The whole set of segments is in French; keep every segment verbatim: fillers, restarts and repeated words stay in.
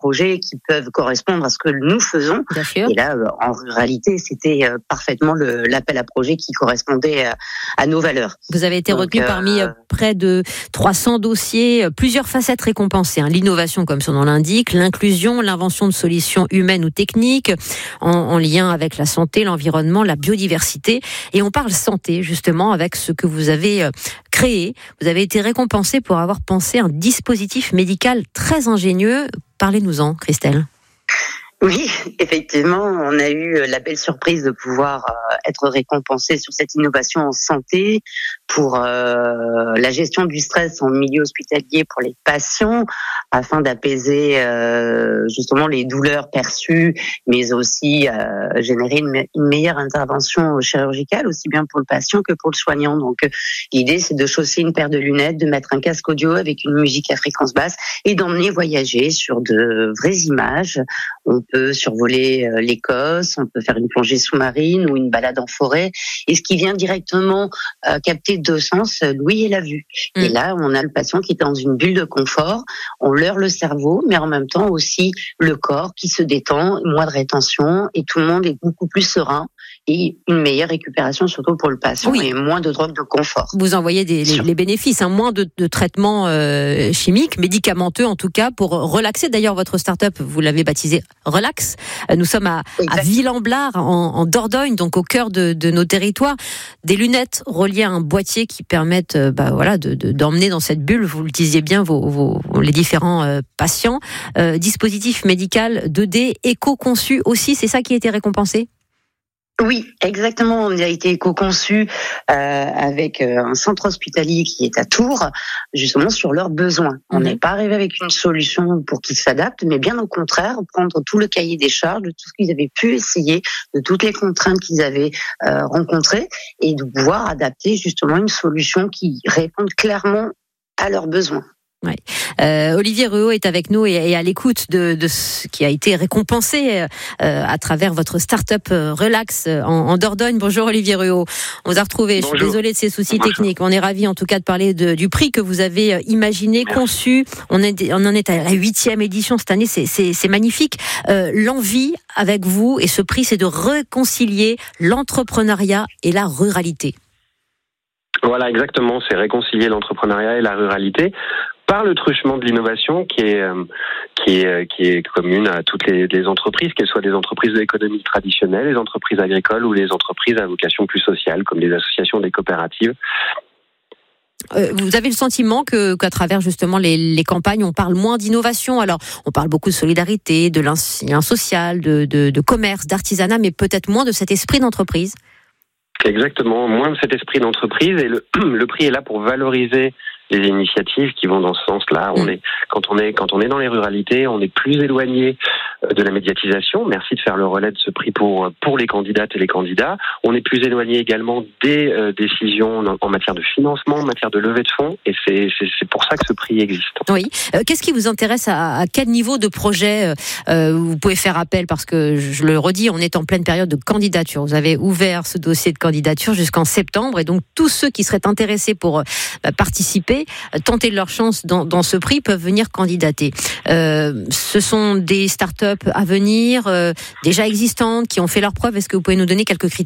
projets qui peuvent correspondre à ce que nous faisons. Bien sûr. Et là, en ruralité, c'était parfaitement le, l'appel à projet qui correspondait à, à nos valeurs. Vous avez été retenu euh, parmi près de trois cents dossiers, plusieurs facettes récompensées. Hein. L'innovation, comme son nom l'indique, l'inclusion, l'invention de solutions humaines ou techniques, en, en lien avec la santé, l'environnement, la biodiversité. Et on parle santé, justement, avec ce que vous avez créé. Vous avez été récompensé pour avoir pensé un dispositif médical très ingénieux. Parlez-nous-en, Christelle. Oui, effectivement, on a eu la belle surprise de pouvoir euh, être récompensé sur cette innovation en santé pour euh, la gestion du stress en milieu hospitalier pour les patients, afin d'apaiser euh, justement les douleurs perçues, mais aussi euh, générer une, me- une meilleure intervention chirurgicale, aussi bien pour le patient que pour le soignant. Donc, euh, l'idée, c'est de chausser une paire de lunettes, de mettre un casque audio avec une musique à fréquence basse et d'emmener voyager sur de vraies images. On peut survoler l'Écosse, on peut faire une plongée sous-marine ou une balade en forêt. Et ce qui vient directement euh, capter deux sens, l'ouïe et la vue. Mmh. Et là, on a le patient qui est dans une bulle de confort. On leurre le cerveau, mais en même temps aussi le corps qui se détend, moins de rétention, et tout le monde est beaucoup plus serein. Et une meilleure récupération, surtout pour le patient, oui. Et moins de drogue de confort. Vous envoyez des, les, les bénéfices, hein, moins de, de traitements euh, chimiques, médicamenteux en tout cas, pour relaxer. D'ailleurs, votre start-up, vous l'avez baptisé Relax. Nous sommes à, à Ville-en-Blard, en, en Dordogne, donc au cœur de, de nos territoires. Des lunettes reliées à un boîtier qui permettent euh, bah, voilà, de, de, d'emmener dans cette bulle, vous le disiez bien, vos, vos, les différents euh, patients. Euh, dispositif médical deux D, éco-conçu aussi, c'est ça qui a été récompensé ? Oui, exactement. On a été éco-conçu euh, avec un centre hospitalier qui est à Tours, justement sur leurs besoins. On n'est mmh. pas arrivé avec une solution pour qu'ils s'adaptent, mais bien au contraire, prendre tout le cahier des charges, de tout ce qu'ils avaient pu essayer, de toutes les contraintes qu'ils avaient euh, rencontrées, et de pouvoir adapter justement une solution qui réponde clairement à leurs besoins. Ouais. Euh, Olivier Ruot est avec nous et, et à l'écoute de, de ce qui a été récompensé euh, à travers votre start-up euh, Relax euh, en, en Dordogne. Bonjour Olivier Ruot. On vous a retrouvé. Bonjour. Je suis désolée de ces soucis Bonjour. techniques. On est ravis en tout cas de parler de, du prix que vous avez imaginé, Merci. conçu. On, est, on en est à la huitième édition cette année. C'est, c'est, c'est magnifique. Euh, l'envie avec vous et ce prix, c'est de réconcilier l'entrepreneuriat et la ruralité. Voilà, exactement. C'est réconcilier l'entrepreneuriat et la ruralité par le truchement de l'innovation qui est euh, qui est qui est commune à toutes les, les entreprises, qu'elles soient des entreprises de l'économie traditionnelle, les entreprises agricoles ou les entreprises à vocation plus sociale, comme les associations, des coopératives. Euh, vous avez le sentiment que qu'à travers justement les, les campagnes, on parle moins d'innovation. Alors, on parle beaucoup de solidarité, de lien social, de, de, de commerce, d'artisanat, mais peut-être moins de cet esprit d'entreprise. Exactement, moins de cet esprit d'entreprise, et le, le prix est là pour valoriser les initiatives qui vont dans ce sens-là. On est, quand on est, quand on est dans les ruralités, on est plus éloigné de la médiatisation. Merci de faire le relais de ce prix pour, pour les candidates et les candidats. On est plus éloigné également des euh, décisions en, en matière de financement, en matière de levée de fonds, et c'est, c'est, c'est pour ça que ce prix existe. Oui. Euh, qu'est-ce qui vous intéresse à, à quel niveau de projet euh, vous pouvez faire appel? Parce que, je le redis, on est en pleine période de candidature. Vous avez ouvert ce dossier de candidature jusqu'en septembre, et donc tous ceux qui seraient intéressés pour euh, participer, tenter leur chance dans, dans ce prix, peuvent venir candidater. Euh, ce sont des start-up à venir, euh, déjà existantes, qui ont fait leurs preuves. Est-ce que vous pouvez nous donner quelques critères ?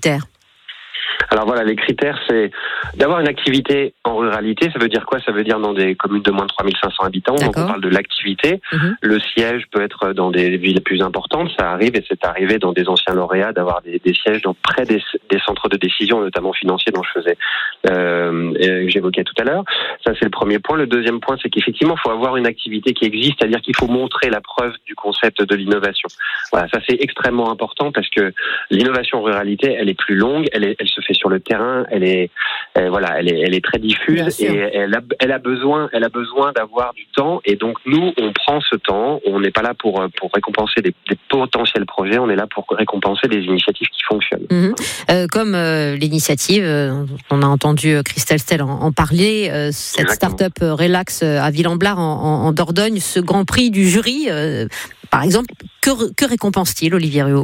Alors voilà, les critères, c'est d'avoir une activité en ruralité. Ça veut dire quoi ? Ça veut dire dans des communes de moins de trois mille cinq cents habitants. D'accord. Donc on parle de l'activité. Mmh. Le siège peut être dans des villes plus importantes. Ça arrive, et c'est arrivé dans des anciens lauréats d'avoir des, des sièges dans, près des, des centres de décision, notamment financiers, dont je faisais, euh, que j'évoquais tout à l'heure. Ça, c'est le premier point. Le deuxième point, c'est qu'effectivement, il faut avoir une activité qui existe, c'est-à-dire qu'il faut montrer la preuve du concept de l'innovation. Voilà, ça c'est extrêmement important, parce que l'innovation en ruralité, elle est plus longue, elle, est, elle se fait sur le terrain, elle est, elle, voilà, elle est, elle est très diffuse, et elle a, elle a besoin, elle a besoin d'avoir du temps. Et donc nous, on prend ce temps. On n'est pas là pour pour récompenser des, des potentiels projets. On est là pour récompenser des initiatives qui fonctionnent. Mmh. Euh, comme euh, l'initiative, euh, on a entendu Christelle Stell en, en parler. Euh, cette Exactement. start-up Relax à Ville-en-Blard en, en, en Dordogne, ce grand prix du jury, euh, par exemple, que, que récompense-t-il, Olivier Ruot ?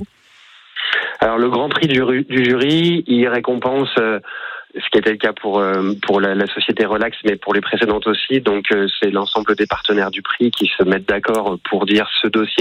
Alors le grand prix du, du jury, il récompense euh, ce qui était le cas pour euh, pour la, la société Relax, mais pour les précédentes aussi. Donc euh, c'est l'ensemble des partenaires du prix qui se mettent d'accord pour dire ce dossier